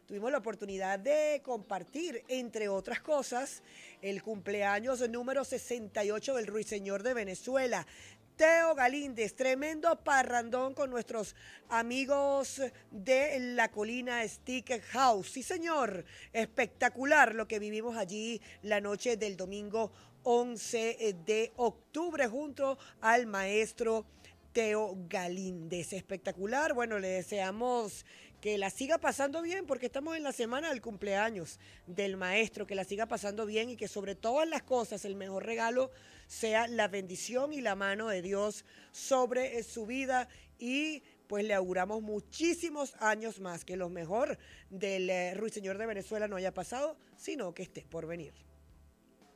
tuvimos la oportunidad de compartir, entre otras cosas, el cumpleaños número 68 del Ruiseñor de Venezuela. Teo Galíndez, tremendo parrandón con nuestros amigos de la Colina Stick House. Sí, señor, espectacular lo que vivimos allí la noche del domingo 11 de octubre junto al maestro Teo Galíndez. Espectacular. Bueno, le deseamos que la siga pasando bien porque estamos en la semana del cumpleaños del maestro, que la siga pasando bien y que sobre todas las cosas el mejor regalo sea la bendición y la mano de Dios sobre su vida y pues le auguramos muchísimos años más, que lo mejor del Ruiseñor de Venezuela no haya pasado, sino que esté por venir.